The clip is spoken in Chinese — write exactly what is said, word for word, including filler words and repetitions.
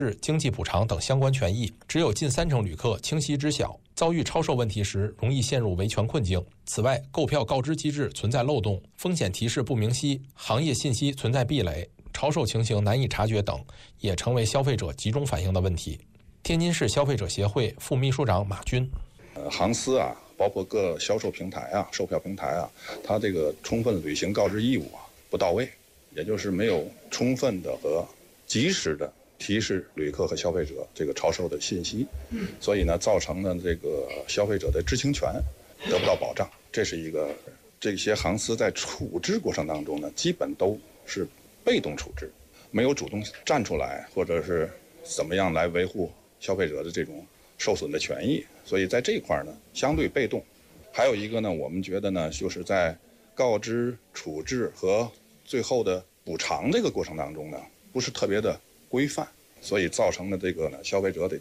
经济补偿等相关权益，只有近三成旅客清晰知晓，遭遇超售问题时容易陷入维权困境。此外，购票告知机制存在漏洞，风险提示不明晰，行业信息存在壁垒，超售情形难以察觉等，也成为消费者集中反映的问题。天津市消费者协会副秘书长马军， 呃，航司啊，包括各销售平台啊、售票平台啊，它这个充分履行告知义务啊不到位，也就是没有充分的和及时的提示旅客和消费者这个超售的信息，所以呢，造成了这个消费者的知情权得不到保障。这是一个，这些航司在处置过程当中呢，基本都是被动处置，没有主动站出来，或者是怎么样来维护消费者的这种受损的权益，所以在这一块呢相对被动。还有一个呢，我们觉得呢，就是在告知、处置和最后的补偿这个过程当中呢，不是特别的规范，所以造成了这个呢消费者得